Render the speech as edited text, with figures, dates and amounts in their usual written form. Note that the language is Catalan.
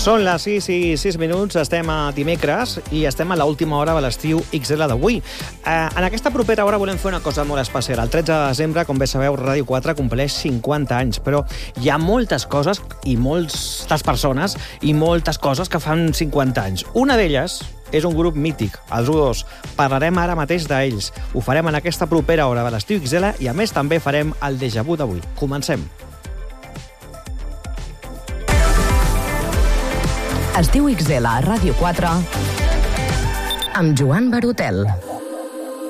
Són les 6 i 6 minuts, estem a dimecres i estem a l'última hora de l'estiu XL d'avui. En aquesta propera hora volem fer una cosa molt especial. El 13 de desembre, com bé sabeu, Ràdio 4 compleix 50 anys, però hi ha moltes coses i moltes persones i moltes coses que fan 50 anys. Una d'elles és un grup mític, els U2. Parlarem ara mateix d'ells. Ho farem en aquesta propera hora de l'estiu XL i, a més, també farem el déjà vu d'avui. Comencem. Estiu XL a Ràdio 4 amb Joan Barotel.